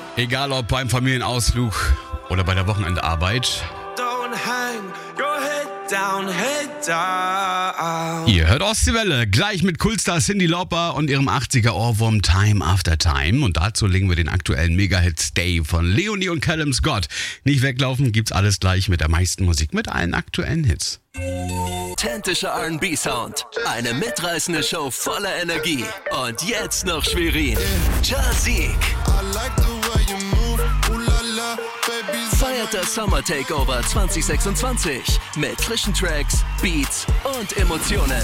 Egal ob beim Familienausflug oder bei der Wochenendarbeit. Don't hang your head down, head down. Ihr hört Ostseewelle, gleich mit Coolstar Cyndi Lauper und ihrem 80er Ohrwurm Time After Time. Und dazu legen wir den aktuellen Mega-Hit Stay von Leonie und Callum Scott. Nicht weglaufen, gibt's alles gleich mit der meisten Musik, mit allen aktuellen Hits. Authentischer R&B-Sound, eine mitreißende Show voller Energie. Und jetzt noch Schwerin. Jazik feiert das Summer Takeover 2026 mit frischen Tracks, Beats und Emotionen.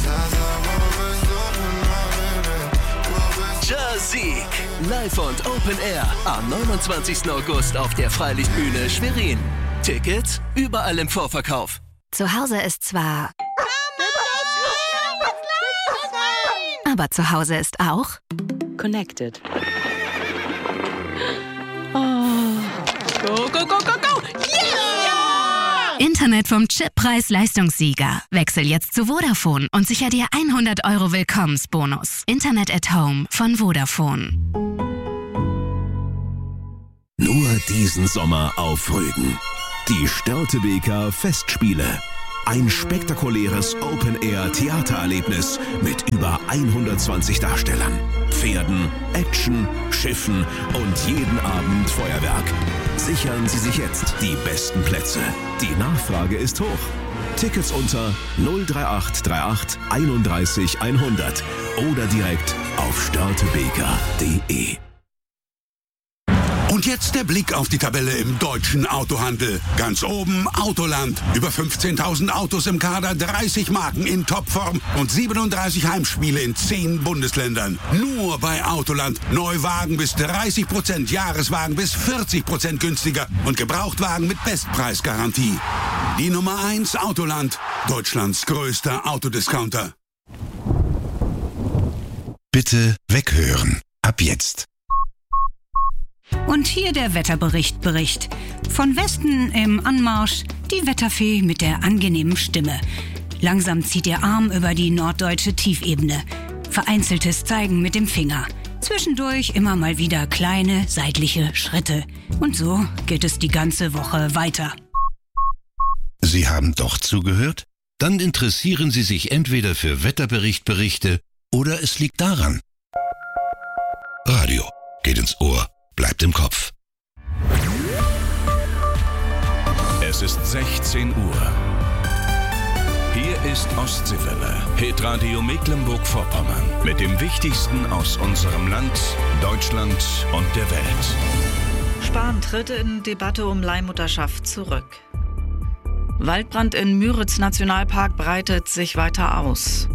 Jazik, live und Open Air am 29. August auf der Freilichtbühne Schwerin. Tickets überall im Vorverkauf. Zu Hause ist zwar... Aber zu Hause ist auch... Connected. Go, go, go, go, go! Yeah! Internet vom Chip-Preis-Leistungssieger. Wechsel jetzt zu Vodafone und sicher dir 100 € Willkommensbonus. Internet at Home von Vodafone. Nur diesen Sommer auf Rügen. Die Störtebeker Festspiele. Ein spektakuläres Open-Air-Theatererlebnis mit über 120 Darstellern, Pferden, Action, Schiffen und jeden Abend Feuerwerk. Sichern Sie sich jetzt die besten Plätze. Die Nachfrage ist hoch. Tickets unter 03838 31 100 oder direkt auf störtebeker.de. Und jetzt der Blick auf die Tabelle im deutschen Autohandel. Ganz oben Autoland. Über 15.000 Autos im Kader, 30 Marken in Topform und 37 Heimspiele in 10 Bundesländern. Nur bei Autoland. Neuwagen bis 30%, Jahreswagen bis 40% günstiger und Gebrauchtwagen mit Bestpreisgarantie. Die Nummer 1 Autoland. Deutschlands größter Autodiscounter. Bitte weghören. Ab jetzt. Und hier der Wetterbericht. Von Westen im Anmarsch die Wetterfee mit der angenehmen Stimme. Langsam zieht ihr Arm über die norddeutsche Tiefebene. Vereinzeltes Zeigen mit dem Finger. Zwischendurch immer mal wieder kleine seitliche Schritte. Und so geht es die ganze Woche weiter. Sie haben doch zugehört? Dann interessieren Sie sich entweder für Wetterberichte oder es liegt daran. Radio geht ins Ohr. Bleibt im Kopf. Es ist 16 Uhr. Hier ist Ostseewelle, Hitradio Mecklenburg-Vorpommern. Mit dem Wichtigsten aus unserem Land, Deutschland und der Welt. Spahn tritt in Debatte um Leihmutterschaft zurück. Waldbrand in Müritz-Nationalpark breitet sich weiter aus.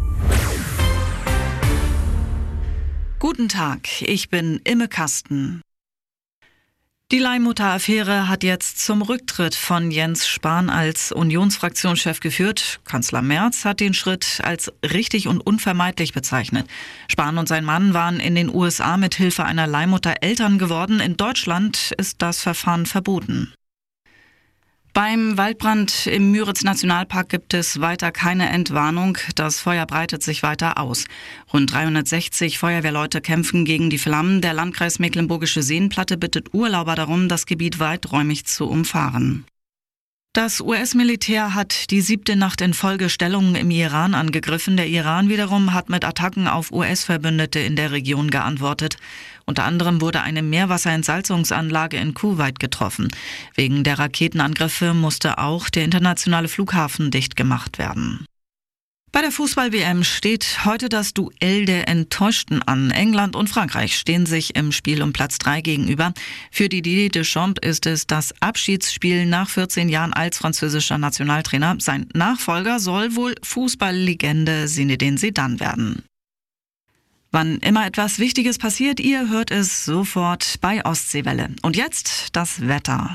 Guten Tag, ich bin Imme Kasten. Die Leihmutter-Affäre hat jetzt zum Rücktritt von Jens Spahn als Unionsfraktionschef geführt. Kanzler Merz hat den Schritt als richtig und unvermeidlich bezeichnet. Spahn und sein Mann waren in den USA mit Hilfe einer Leihmutter Eltern geworden. In Deutschland ist das Verfahren verboten. Beim Waldbrand im Müritz-Nationalpark gibt es weiter keine Entwarnung. Das Feuer breitet sich weiter aus. Rund 360 Feuerwehrleute kämpfen gegen die Flammen. Der Landkreis Mecklenburgische Seenplatte bittet Urlauber darum, das Gebiet weiträumig zu umfahren. Das US-Militär hat die 7. Nacht in Folge Stellungen im Iran angegriffen. Der Iran wiederum hat mit Attacken auf US-Verbündete in der Region geantwortet. Unter anderem wurde eine Meerwasserentsalzungsanlage in Kuwait getroffen. Wegen der Raketenangriffe musste auch der internationale Flughafen dicht gemacht werden. Bei der Fußball-WM steht heute das Duell der Enttäuschten an. England und Frankreich stehen sich im Spiel um Platz 3 gegenüber. Für Didier Deschamps ist es das Abschiedsspiel nach 14 Jahren als französischer Nationaltrainer. Sein Nachfolger soll wohl Fußballlegende Zinedine Zidane werden. Wann immer etwas Wichtiges passiert, ihr hört es sofort bei Ostseewelle. Und jetzt das Wetter.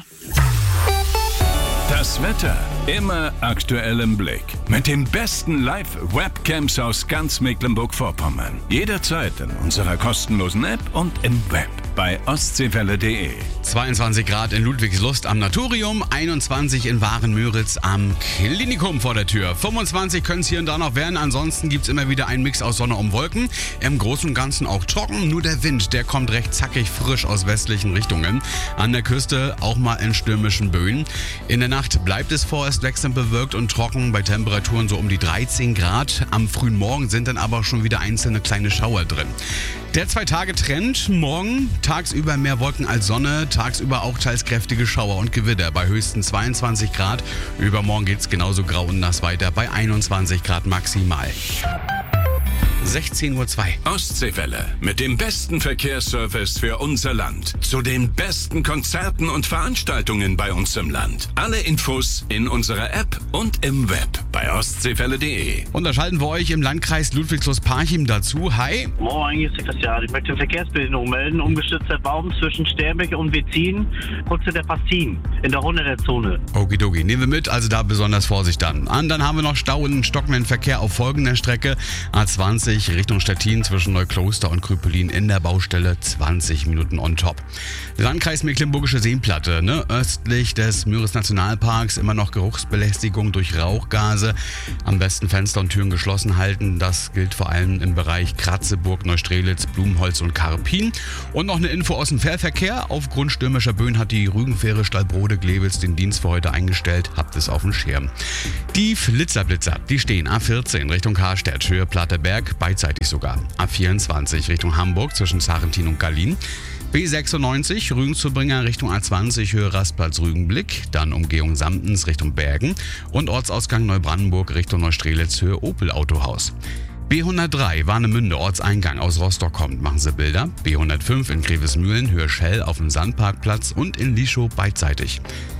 Das Wetter immer aktuell im Blick. Mit den besten Live-Webcams aus ganz Mecklenburg-Vorpommern. Jederzeit in unserer kostenlosen App und im Web. bei ostseewelle.de. 22 Grad in Ludwigslust am Naturium, 21 in Waren-Müritz am Klinikum vor der Tür. 25 können es hier und da noch werden, ansonsten gibt es immer wieder einen Mix aus Sonne und Wolken. Im Großen und Ganzen auch trocken, nur der Wind, der kommt recht zackig frisch aus westlichen Richtungen. An der Küste auch mal in stürmischen Böen. In der Nacht bleibt es vorerst wechselnd bewölkt und trocken bei Temperaturen so um die 13 Grad. Am frühen Morgen sind dann aber schon wieder einzelne kleine Schauer drin. Der 2-Tage-Trend, morgen tagsüber mehr Wolken als Sonne, tagsüber auch teils kräftige Schauer und Gewitter bei höchstens 22 Grad. Übermorgen geht's genauso grau und nass weiter bei 21 Grad maximal. 16:02 Uhr. Ostseewelle mit dem besten Verkehrsservice für unser Land. Zu den besten Konzerten und Veranstaltungen bei uns im Land. Alle Infos in unserer App und im Web bei ostseewelle.de. Und da schalten wir euch im Landkreis Ludwigslust-Parchim dazu. Hi. Moin, hier ist der Christian. Ich möchte Verkehrsbehinderung melden. Umgestürzter Baum zwischen Sternbeck und Wetzin, kurz hinter Pastin, in der Runde der Zone. Okidoki, nehmen wir mit, also da besonders Vorsicht dann. Und dann haben wir noch Stau und stockenden Verkehr auf folgender Strecke. A20 Richtung Stettin zwischen Neukloster und Krüppelin in der Baustelle, 20 Minuten on top. Landkreis Mecklenburgische Seenplatte, östlich des Müritz Nationalparks, immer noch Geruchsbelästigung durch Rauchgase. Am besten Fenster und Türen geschlossen halten. Das gilt vor allem im Bereich Kratzeburg, Neustrelitz, Blumenholz und Karpin. Und noch eine Info aus dem Fährverkehr. Aufgrund stürmischer Böen hat die Rügenfähre Stallbrode-Glewitz den Dienst für heute eingestellt. Habt es auf dem Schirm. Die Flitzerblitzer, die stehen A14 Richtung Karstedt, Höhe Platterberg, beidseitig sogar. A24 Richtung Hamburg zwischen Sarrentin und Gallin. B96 Rügen-Zurbringer Richtung A20 Höhe Rastplatz-Rügenblick, dann Umgehung Samtens Richtung Bergen und Ortsausgang Neubrandenburg Richtung Neustrelitz Höhe Opel-Autohaus. B103 Warnemünde Ortseingang aus Rostock kommt, machen Sie Bilder. B105 in Grevesmühlen Höhe Schell auf dem Sandparkplatz und in Lischow beidseitig.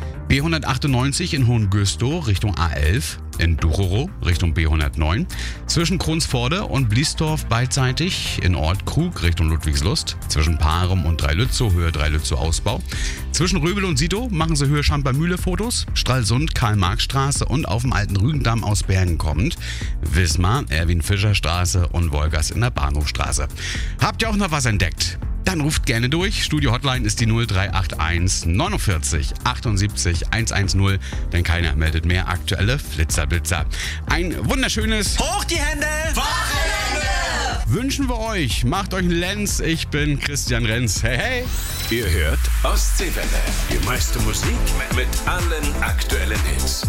B198 in Hohengüstow Richtung A11, in Duchorow Richtung B109, zwischen Kronsforde und Bliesdorf beidseitig, in Ort Krug Richtung Ludwigslust, zwischen Parum und Dreilützow Höhe Dreilützow Ausbau, zwischen Röbel und Sidow machen Sie Höhe Schampermühle Fotos, Stralsund Karl-Marx-Straße und auf dem alten Rügendamm aus Bergen kommend, Wismar Erwin-Fischer-Straße und Wolgast in der Bahnhofstraße. Habt ihr auch noch was entdeckt? Dann ruft gerne durch. Studio-Hotline ist die 0381 49 78 110, denn keiner meldet mehr aktuelle Flitzerblitzer. Ein wunderschönes Hoch die Hände! Wochenende! Wünschen wir euch. Macht euch einen Lenz. Ich bin Christian Renz. Hey, hey! Ihr hört Ostseewelle. Die meiste Musik mit allen aktuellen Hits.